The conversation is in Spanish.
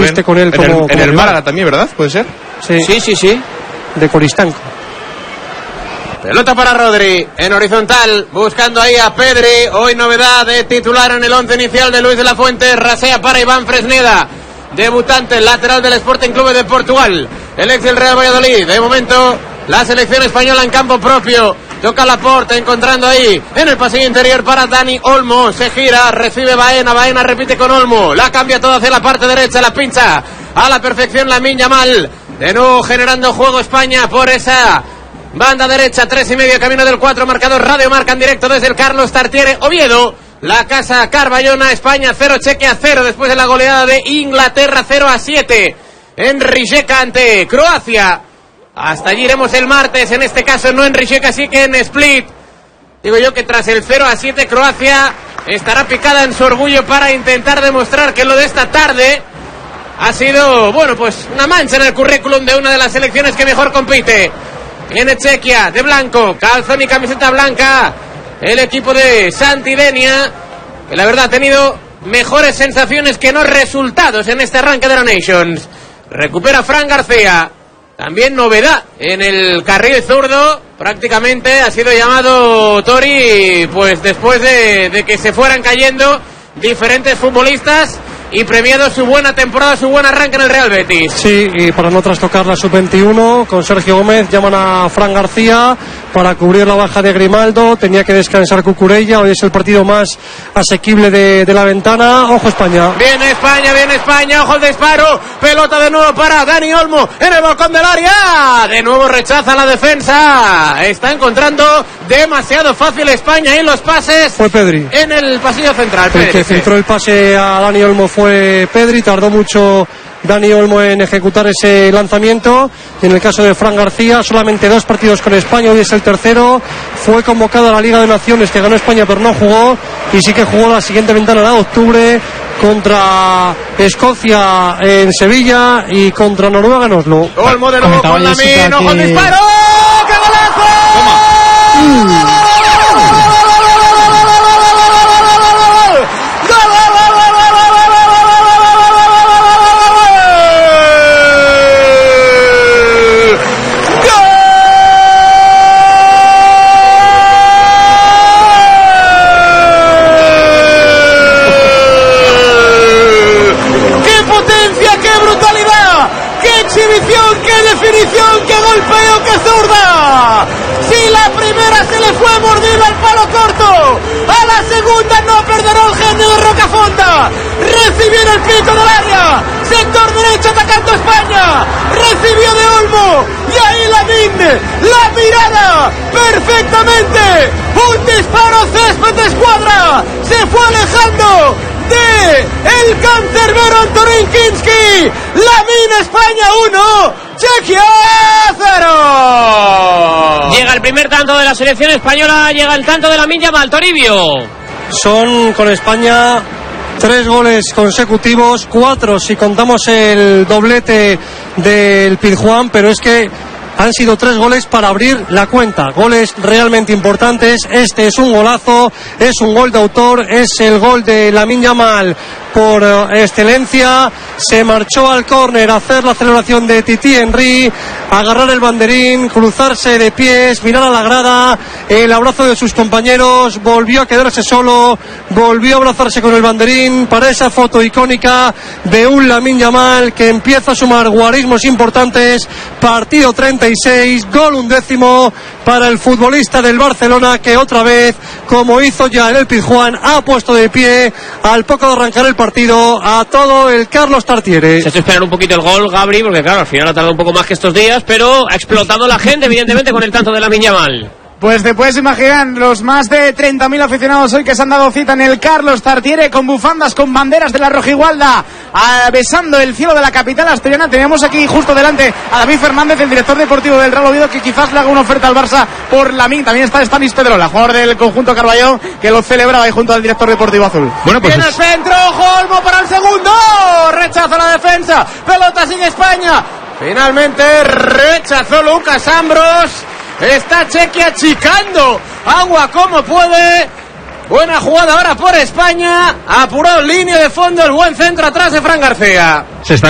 esté con él como en el Málaga también, ¿verdad? ¿Puede ser? Sí. De Coristanco. Pelota para Rodri, en horizontal, buscando ahí a Pedri. Hoy novedad de titular en el 11 inicial de Luis de la Fuente. Rasea para Iván Fresneda, debutante, lateral del Sporting Clube de Portugal, el ex del Real Valladolid. De momento, la selección española en campo propio. Toca Laporte, encontrando ahí en el pasillo interior para Dani Olmo. Se gira, recibe Baena repite con Olmo. La cambia todo hacia la parte derecha, la pincha a la perfección Lamine Yamal. De nuevo generando juego España por esa banda derecha. 3:30, camino del 4, marcador Radio Marca en directo desde el Carlos Tartiere, Oviedo. La casa Carballona, España 0, Chequia 0, después de la goleada de Inglaterra 0-7 en Rijeka ante Croacia. Hasta allí iremos el martes, en este caso no en Rijeka, así que en Split. Digo yo que tras el 0-7 Croacia estará picada en su orgullo para intentar demostrar que lo de esta tarde ha sido, bueno, pues una mancha en el currículum de una de las selecciones que mejor compite. Viene Chequia de blanco, calzón y camiseta blanca, el equipo de Santidenia, que la verdad ha tenido mejores sensaciones que no resultados en este arranque de la Nations. Recupera Fran García. También novedad en el carril zurdo, prácticamente ha sido llamado Tori, pues después de que se fueran cayendo diferentes futbolistas y premiado su buena temporada, su buen arranque en el Real Betis. Sí, y para no trastocar la sub-21, con Sergio Gómez llaman a Fran García para cubrir la baja de Grimaldo. Tenía que descansar Cucurella. Hoy es el partido más asequible de la ventana. Ojo España. Viene España, ojo el disparo. Pelota de nuevo para Dani Olmo en el balcón del área. De nuevo rechaza la defensa. Está encontrando demasiado fácil España en los pases. Fue Pedri en el pasillo central. El que filtró el pase a Dani Olmo fue Pedri. Tardó mucho Dani Olmo en ejecutar ese lanzamiento. Y en el caso de Fran García, solamente 2 partidos con España, hoy es el tercero. Fue convocado a la Liga de Naciones, que ganó España pero no jugó, y sí que jugó la siguiente ventana de octubre contra Escocia en Sevilla y contra Noruega en Oslo. Olmo de nuevo con Lamine, ojo el disparo. ¡Qué golazo! ¡Qué definición! ¡Qué golpeo! ¡Qué zurda! Si la primera se le fue mordida al palo corto, a la segunda no perderá el genio de Rocafonda. Recibió en el pito del área, sector derecho atacando España, recibió de Olmo y ahí Lamine, la mirada perfectamente, un disparo césped de escuadra, se fue alejando de el cancerbero Antonín Kinski. Lamine, España 1, Chequia 0. Llega el primer tanto de la selección española, llega el tanto de Lamine Yamal. Toribio. Son con España 3 goles consecutivos, 4 si contamos el doblete del Pizjuán, pero es que han sido 3 goles para abrir la cuenta, goles realmente importantes. Este es un golazo, es un gol de autor, es el gol de Lamine Yamal por excelencia. Se marchó al córner a hacer la celebración de Titi Henry, agarrar el banderín, cruzarse de pies, mirar a la grada, el abrazo de sus compañeros, volvió a quedarse solo, volvió a abrazarse con el banderín para esa foto icónica de un Lamine Yamal que empieza a sumar guarismos importantes. Partido 36, gol 11º para el futbolista del Barcelona, que otra vez, como hizo ya en el Pizjuán, ha puesto de pie al poco de arrancar el partido a todo el Carlos Tartiere. Se ha hecho esperar un poquito el gol, Gabri, porque claro, al final ha tardado un poco más que estos días, pero ha explotado la gente, evidentemente, con el tanto de Lamine Yamal. Pues te puedes imaginar los más de 30.000 aficionados hoy que se han dado cita en el Carlos Tartiere, con bufandas, con banderas de la rojigualda, besando el cielo de la capital asturiana. Teníamos aquí justo delante a David Fernández, el director deportivo del Real Oviedo, que quizás le haga una oferta al Barça por Lamine. También está Stanis Pedrola, jugador del conjunto Carballón, que lo celebraba ahí junto al director deportivo azul. Bueno, pues viene el centro, Olmo para el segundo, rechaza la defensa, pelota sigue España. Finalmente rechazó Lucas Ambros. Está Chequia achicando agua como puede. Buena jugada ahora por España. Apuró línea de fondo, el buen centro atrás de Fran García. Se está